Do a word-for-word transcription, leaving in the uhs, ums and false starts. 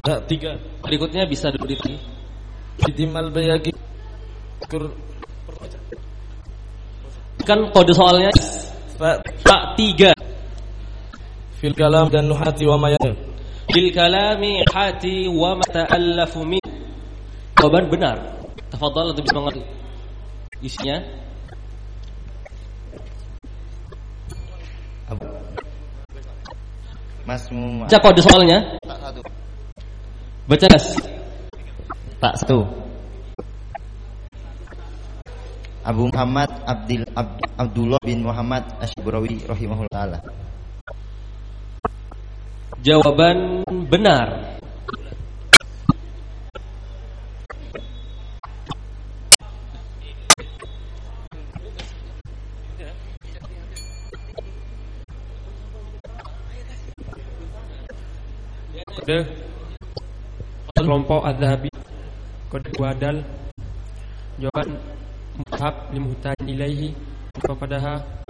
Ya, tiga. Berikutnya bisa duduk di Fidimal bayaki. Kan kode soalnya Fa Pak tiga. fil kalam dan nuhati wa ma ya. Bil kalami hati wa ma ta'allafu min. Jawaban benar. Tafadhal untuk bisa mengerti isinya. Mas Muhammad. Baca kode soalnya. Tak satu. Baca Mas. Tak satu. Abu Muhammad Abdul Ab, Abdullah bin Muhammad Asy-Syibrawi rahimahullah taala. Jawaban benar. Kode kelompok Az-Zahabi, kode Wadal, jawaban muhab limuhtaj ilaihi faqadaha